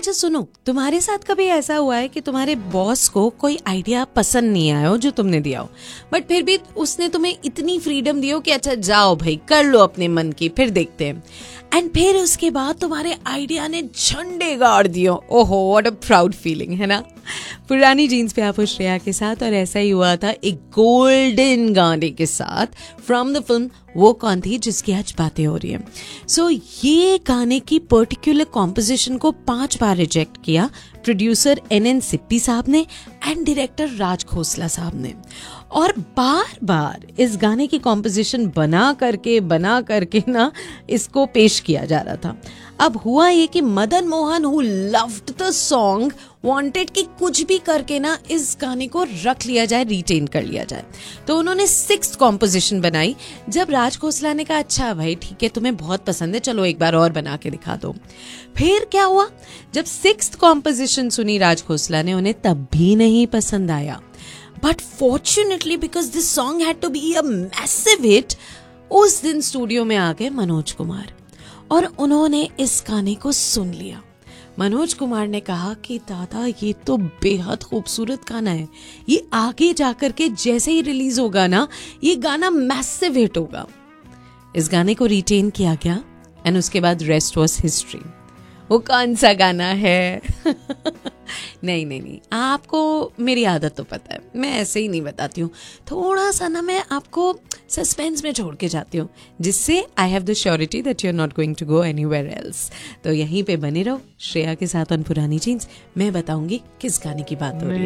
अच्छा सुनो, तुम्हारे साथ कभी ऐसा हुआ है कि तुम्हारे बॉस को कोई आइडिया पसंद नहीं आया हो जो तुमने दिया हो, बट फिर भी उसने तुम्हें इतनी फ्रीडम दी हो कि अच्छा जाओ भाई कर लो अपने मन की, फिर देखते हैं, एंड फिर उसके बाद तुम्हारे आइडिया ने झंडे गाड़ दियो। ओहो व्हाट अ प्राउड फीलिंग, है ना। पुरानी जीन्स पे आप श्रेया के साथ, और ऐसा ही हुआ था एक गोल्डन गाने के साथ फ्रॉम द फिल्म वो कौन थी जिसकी आज बातें हो रही है। सो ये गाने की पर्टिकुलर कॉम्पोजिशन को 5 बार रिजेक्ट किया प्रोड्यूसर NN सिप्पी साहब ने एंड डायरेक्टर राज खोसला साहब ने, और बार बार इस गाने की कॉम्पोजिशन बना करके ना इसको पेश किया जा रहा था। अब हुआ ये कि Madan Mohan who loved the song wanted कि कुछ भी करके ना इस गाने को रख लिया जाए, रिटेन कर लिया जाए, तो उन्होंने 6th कॉम्पोजिशन बनाई। जब राज खोसला ने कहा अच्छा भाई ठीक है तुम्हें बहुत पसंद है, चलो एक बार और बना के दिखा दो। फिर क्या हुआ, जब 6th कॉम्पोजिशन सुनी राज खोसला ने, उन्हें तब भी नहीं पसंद आया, but fortunately because this song had to be a massive hit, उस दिन स्टूडियो में आ गए मनोज कुमार और उन्होंने इस गाने को सुन लिया। मनोज कुमार ने कहा कि दादा ये तो बेहद खूबसूरत गाना है, ये आगे जाकर के जैसे ही रिलीज होगा ना ये गाना मैसिव हिट होगा। इस गाने को रिटेन किया गया एंड उसके बाद रेस्ट वॉज हिस्ट्री। वो कौन सा गाना है नहीं, आपको मेरी आदत तो पता है, मैं ऐसे ही नहीं बताती हूँ, थोड़ा सा ना मैं आपको सस्पेंस में छोड़ के जाती हूँ, जिससे I have the surety that you are not going to go anywhere else. तो यहीं पे बने रहो श्रेया के साथ ऑन पुरानी जीन्स, मैं बताऊंगी किस गाने की बात हो रही है।